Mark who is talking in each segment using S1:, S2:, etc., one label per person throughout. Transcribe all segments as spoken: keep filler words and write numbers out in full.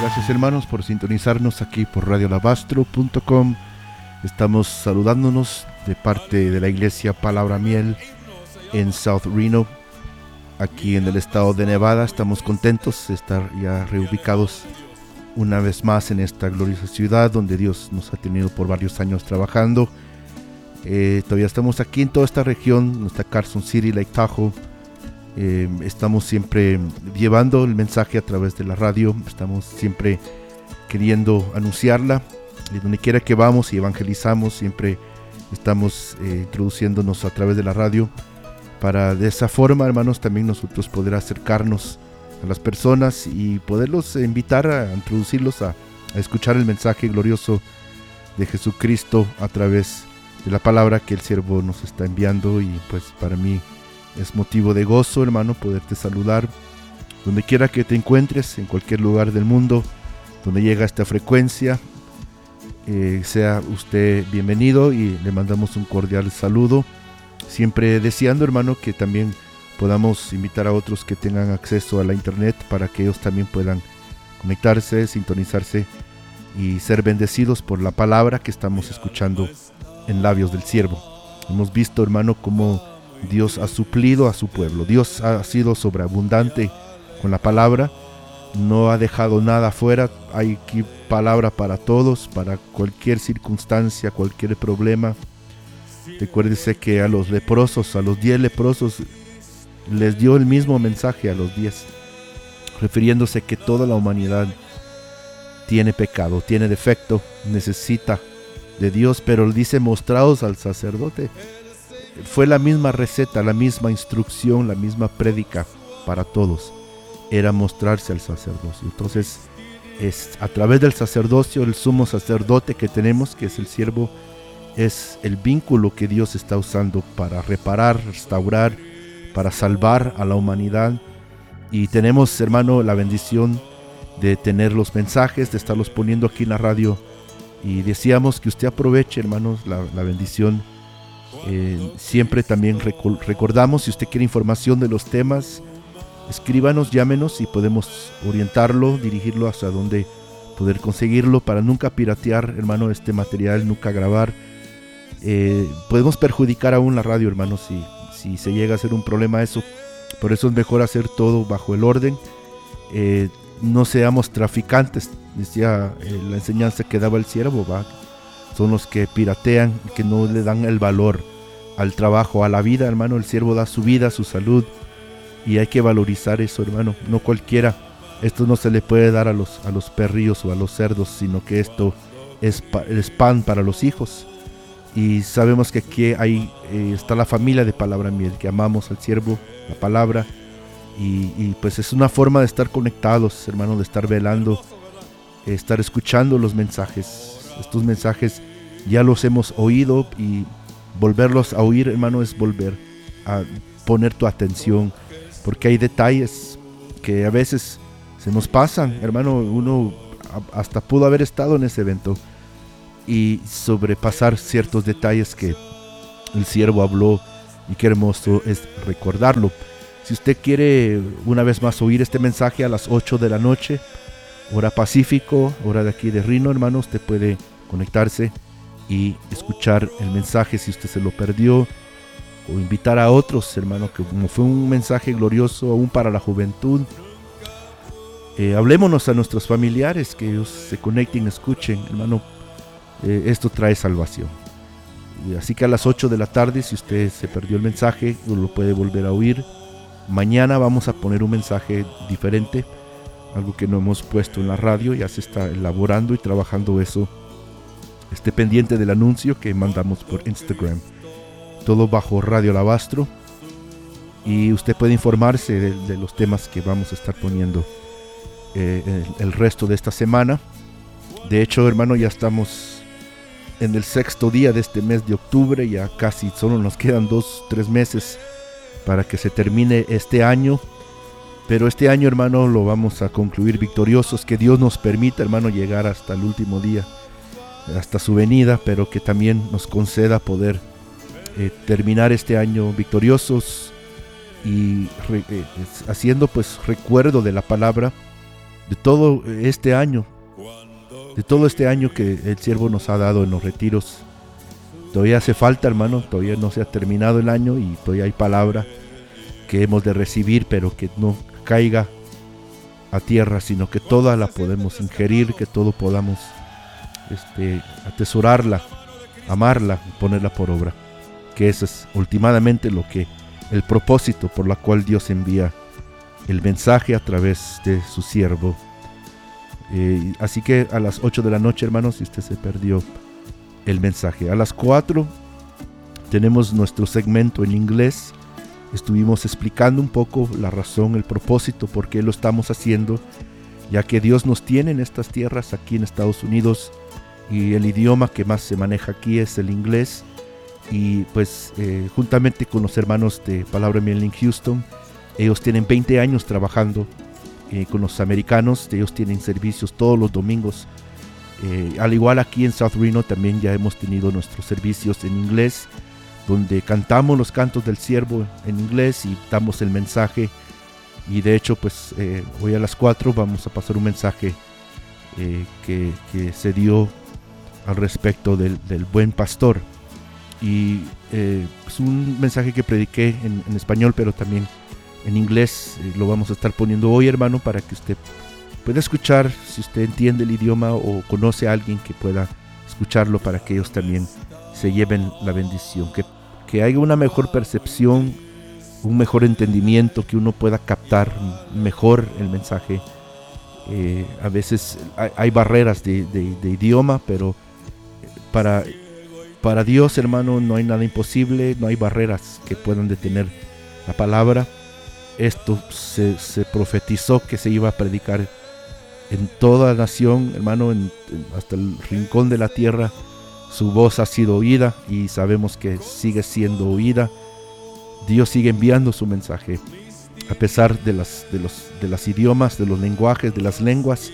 S1: Gracias, hermanos, por sintonizarnos aquí por radio alabastro punto com. Estamos saludándonos de parte de la iglesia Palabra Miel en South Reno, aquí en el estado de Nevada. Estamos contentos de estar ya reubicados una vez más en esta gloriosa ciudad donde Dios nos ha tenido por varios años trabajando. Eh, todavía estamos aquí en toda esta región, nuestra Carson City, Lake Tahoe. Eh, estamos siempre llevando el mensaje a través de la radio, estamos siempre queriendo anunciarla, y donde quiera que vamos y evangelizamos, siempre estamos eh, introduciéndonos a través de la radio, para de esa forma, hermanos, también nosotros poder acercarnos a las personas y poderlos invitar a introducirlos a, a escuchar el mensaje glorioso de Jesucristo a través de la palabra que el siervo nos está enviando. Y pues para mí es motivo de gozo, hermano, poderte saludar donde quiera que te encuentres, en cualquier lugar del mundo donde llega esta frecuencia. Eh, sea usted bienvenido y le mandamos un cordial saludo, siempre deseando, hermano, que también podamos invitar a otros que tengan acceso a la internet para que ellos también puedan conectarse, sintonizarse y ser bendecidos por la palabra que estamos escuchando en labios del siervo. Hemos visto, hermano, cómo Dios ha suplido a su pueblo. Dios ha sido sobreabundante con la palabra, no ha dejado nada afuera. Hay aquí palabra para todos, para cualquier circunstancia, cualquier problema. Recuérdese que a los leprosos, a los diez leprosos, les dio el mismo mensaje a los diez, refiriéndose que toda la humanidad tiene pecado, tiene defecto, necesita de Dios, pero él dice mostrados al sacerdote. Fue la misma receta, la misma instrucción, la misma prédica para todos. Era mostrarse al sacerdocio. Entonces, es a través del sacerdocio, el sumo sacerdote que tenemos, que es el siervo, es el vínculo que Dios está usando para reparar, restaurar, para salvar a la humanidad. Y tenemos, hermano, la bendición de tener los mensajes, de estarlos poniendo aquí en la radio. Y decíamos que usted aproveche, hermanos, la, la bendición. Eh, siempre también recu- recordamos, si usted quiere información de los temas, escríbanos, llámenos y podemos orientarlo, dirigirlo hacia donde poder conseguirlo, para nunca piratear, hermano, este material, nunca grabar. Eh, podemos perjudicar aún la radio, hermano, si, si se llega a hacer un problema eso. Por eso es mejor hacer todo bajo el orden. Eh, no seamos traficantes, decía eh, la enseñanza que daba el siervo, ¿va? Son los que piratean, que no le dan el valor al trabajo, a la vida, hermano. El siervo da su vida, su salud, y hay que valorizar eso, hermano. No cualquiera, esto no se le puede dar a los, a los perrillos o a los cerdos, sino que esto es, pa, es pan para los hijos. Y sabemos que aquí hay, eh, está la familia de Palabra Miel, que amamos al siervo, la palabra, y, y pues es una forma de estar conectados, hermano, de estar velando, eh, estar escuchando los mensajes. Estos mensajes ya los hemos oído, y volverlos a oír, hermano, es volver a poner tu atención, porque hay detalles que a veces se nos pasan, hermano. Uno hasta pudo haber estado en ese evento y sobrepasar ciertos detalles que el siervo habló, y qué hermoso es recordarlo. Si usted quiere una vez más oír este mensaje a las ocho de la noche, hora Pacífico, hora de aquí de Reno, hermano, usted puede conectarse y escuchar el mensaje si usted se lo perdió, o invitar a otros, hermano, que como fue un mensaje glorioso aún para la juventud. Eh, hablémonos a nuestros familiares, que ellos se conecten, escuchen, hermano. Eh, esto trae salvación. Y así que a las ocho de la tarde, si usted se perdió el mensaje, lo puede volver a oír. Mañana vamos a poner un mensaje diferente, algo que no hemos puesto en la radio. Ya se está elaborando y trabajando eso. Esté pendiente del anuncio que mandamos por Instagram, todo bajo Radio Alabastro, y usted puede informarse de, de los temas que vamos a estar poniendo eh, el, el resto de esta semana. De hecho, hermano, ya estamos en el sexto día de este mes de octubre, ya casi solo nos quedan dos, tres meses para que se termine este año. Pero este año, hermano, lo vamos a concluir victoriosos. Que Dios nos permita, hermano, llegar hasta el último día, hasta su venida, pero que también nos conceda poder eh, terminar este año victoriosos y re, eh, haciendo pues recuerdo de la palabra de todo este año, de todo este año que el siervo nos ha dado en los retiros. Todavía hace falta, hermano, todavía no se ha terminado el año y todavía hay palabra que hemos de recibir, pero que no caiga a tierra, sino que toda la podemos ingerir, que todo podamos este, atesorarla, amarla y ponerla por obra, que eso es últimamente lo que el propósito por la cual Dios envía el mensaje a través de su siervo. Eh, así que a las ocho de la noche, hermanos, si usted se perdió el mensaje, a las cuatro tenemos nuestro segmento en inglés. Estuvimos explicando un poco la razón, el propósito, por qué lo estamos haciendo, ya que Dios nos tiene en estas tierras, aquí en Estados Unidos, y el idioma que más se maneja aquí es el inglés. Y pues eh, juntamente con los hermanos de Palabra Miel en Houston, ellos tienen veinte años trabajando eh, con los americanos. Ellos tienen servicios todos los domingos. Eh, al igual aquí en South Reno también ya hemos tenido nuestros servicios en inglés, donde cantamos los cantos del siervo en inglés y damos el mensaje. Y de hecho pues eh, hoy a las cuatro vamos a pasar un mensaje eh, que, que se dio al respecto del, del buen pastor. Y eh, es un mensaje que prediqué en, en español, pero también en inglés. Eh, lo vamos a estar poniendo hoy, hermano, para que usted pueda escuchar, si usted entiende el idioma o conoce a alguien que pueda escucharlo, para que ellos también se lleven la bendición, que, que haya una mejor percepción, un mejor entendimiento, que uno pueda captar mejor el mensaje. Eh, a veces hay, hay barreras de, de, de idioma, pero para, para Dios, hermano, no hay nada imposible, no hay barreras que puedan detener la palabra. Esto se, se profetizó que se iba a predicar en toda nación, hermano, en, en, hasta el rincón de la tierra. Su voz ha sido oída y sabemos que sigue siendo oída. Dios sigue enviando su mensaje a pesar de las, de los, de las idiomas, de los lenguajes, de las lenguas.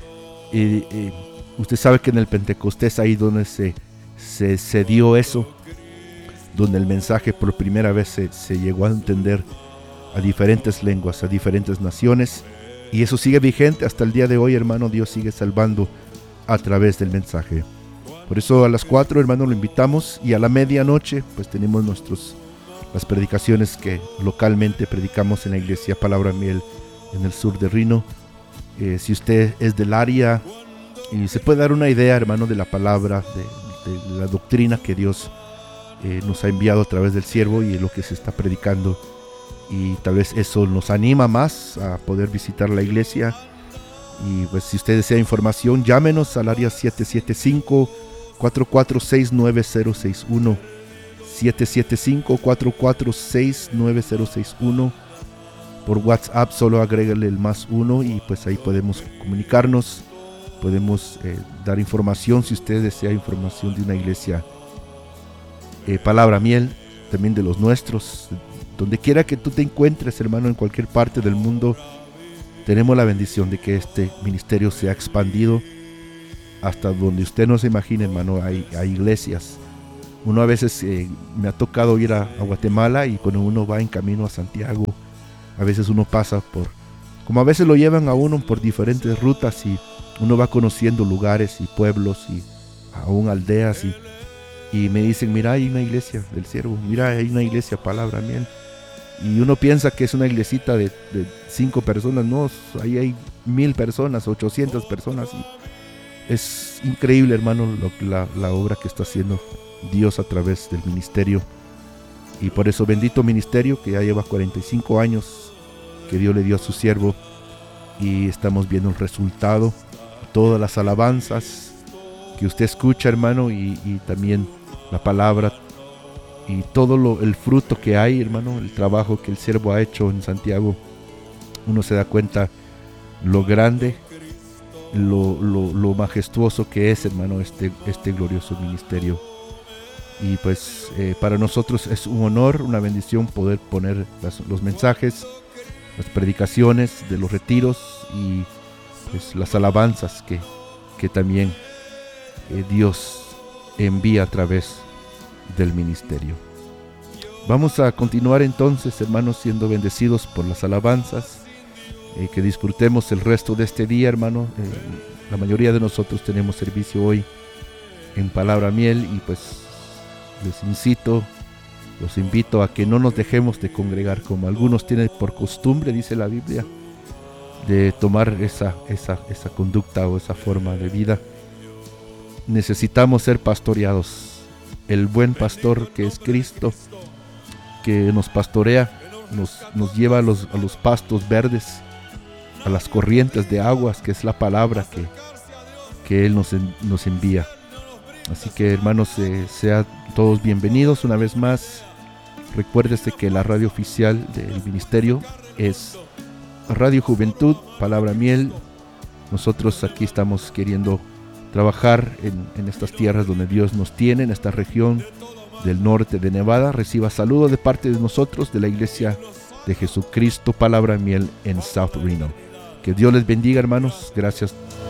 S1: Y, y usted sabe que en el Pentecostés ahí donde se, se, se dio eso, donde el mensaje por primera vez se, se llegó a entender a diferentes lenguas, a diferentes naciones. Y eso sigue vigente hasta el día de hoy, hermano. Dios sigue salvando a través del mensaje. Por eso a las cuatro, hermano, lo invitamos. Y a la medianoche, pues tenemos nuestros, las predicaciones que localmente predicamos en la iglesia Palabra Miel en el sur de Reno. Eh, si usted es del área y se puede dar una idea, hermano, de la palabra, de, de la doctrina que Dios eh, nos ha enviado a través del siervo y lo que se está predicando. Y tal vez eso nos anima más a poder visitar la iglesia. Y pues si usted desea información, llámenos al área siete siete cinco, cuatro cuatro seis, nueve cero seis uno. siete siete cinco, cuatro cuatro seis, nueve cero seis uno. Por WhatsApp solo agrégale el más uno y pues ahí podemos comunicarnos. Podemos eh, dar información si usted desea información de una iglesia eh, Palabra Miel, también de los nuestros. Donde quiera que tú te encuentres, hermano, en cualquier parte del mundo, tenemos la bendición de que este ministerio se ha expandido hasta donde usted no se imagine, hermano. Hay, hay iglesias. Uno a veces eh, me ha tocado ir a, a Guatemala, y cuando uno va en camino a Santiago, a veces uno pasa por, como a veces lo llevan a uno por diferentes rutas, y uno va conociendo lugares y pueblos y aún aldeas, y, y me dicen, mira, hay una iglesia del siervo, mira, hay una iglesia Palabra Miel. Y uno piensa que es una iglesita de, de cinco personas. No, ahí hay mil personas, ochocientas personas. Y es increíble, hermano, lo, la, la obra que está haciendo Dios a través del ministerio. Y por eso bendito ministerio que ya lleva cuarenta y cinco años que Dios le dio a su siervo. Y estamos viendo el resultado, todas las alabanzas que usted escucha, hermano, y, y también la palabra. Y todo lo, el fruto que hay, hermano, el trabajo que el siervo ha hecho en Santiago, uno se da cuenta lo grande, lo, lo, lo majestuoso que es, hermano, este, este glorioso ministerio. Y pues eh, para nosotros es un honor, una bendición poder poner las, los mensajes, las predicaciones de los retiros y pues las alabanzas que, que también eh, Dios envía a través del ministerio. Vamos a continuar entonces, hermanos, siendo bendecidos por las alabanzas. eh, que disfrutemos el resto de este día, hermano. Eh, la mayoría de nosotros tenemos servicio hoy en Palabra Miel y pues les incito, los invito a que no nos dejemos de congregar como algunos tienen por costumbre, dice la Biblia, de tomar esa, esa, esa conducta o esa forma de vida. Necesitamos ser pastoreados. El buen pastor que es Cristo, que nos pastorea, nos, nos lleva a los, a los pastos verdes, a las corrientes de aguas, que es la palabra que, que Él nos, nos envía. Así que, hermanos, eh, sean todos bienvenidos una vez más. Recuérdese que la radio oficial del ministerio es Radio Juventud, Palabra Miel. Nosotros aquí estamos queriendo trabajar en, en estas tierras donde Dios nos tiene, en esta región del norte de Nevada. Reciba saludos de parte de nosotros, de la Iglesia de Jesucristo, Palabra Miel en South Reno. Que Dios les bendiga, hermanos. Gracias.